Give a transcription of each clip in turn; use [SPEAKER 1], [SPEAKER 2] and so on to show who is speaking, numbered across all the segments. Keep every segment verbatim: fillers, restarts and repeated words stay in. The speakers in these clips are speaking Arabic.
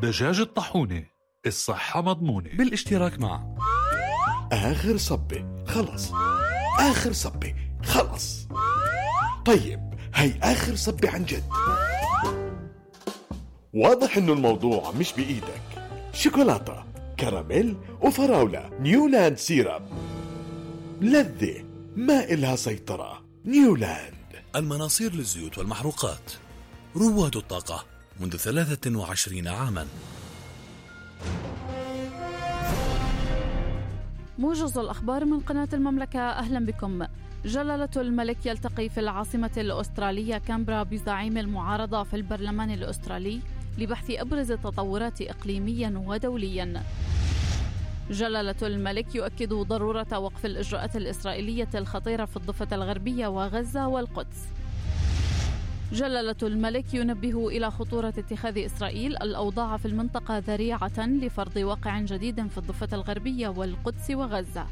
[SPEAKER 1] دجاج الطاحونة، الصحة مضمونة،
[SPEAKER 2] بالاشتراك مع
[SPEAKER 3] آخر صبة خلص، آخر صبة خلص. طيب هي آخر صبة عن جد. واضح إنه الموضوع مش بإيدك. شوكولاتة، كراميل وفراولة، نيولاند سيرب، لذة ما إلها سيطرة. نيولاند.
[SPEAKER 2] المناصير للزيوت والمحروقات، رواد الطاقة منذ ثلاثة وعشرين عاما.
[SPEAKER 4] موجز الأخبار من قناة المملكة، أهلا بكم. جلالة الملك يلتقي في العاصمة الأسترالية كامبرا بزعيم المعارضة في البرلمان الأسترالي لبحث أبرز التطورات إقليميا ودوليا. جلالة الملك يؤكد ضرورة وقف الإجراءات الإسرائيلية الخطيرة في الضفة الغربية وغزة والقدس. جلالة الملك ينبه إلى خطورة اتخاذ إسرائيل الأوضاع في المنطقة ذريعة لفرض واقع جديد في الضفة الغربية والقدس وغزة.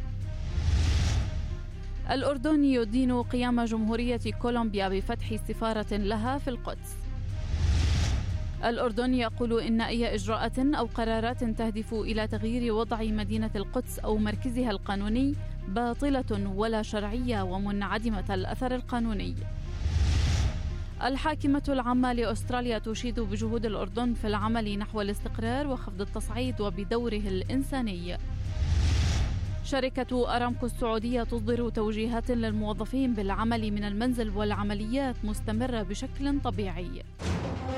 [SPEAKER 4] الأردن يدين قيام جمهورية كولومبيا بفتح سفارة لها في القدس. الأردن يقول إن أي إجراءات أو قرارات تهدف إلى تغيير وضع مدينة القدس أو مركزها القانوني باطلة ولا شرعية ومنعدمة الأثر القانوني. الحاكمة العامة لأستراليا تشيد بجهود الأردن في العمل نحو الاستقرار وخفض التصعيد وبدوره الإنساني. شركة أرامكو السعودية تصدر توجيهات للموظفين بالعمل من المنزل والعمليات مستمرة بشكل طبيعي.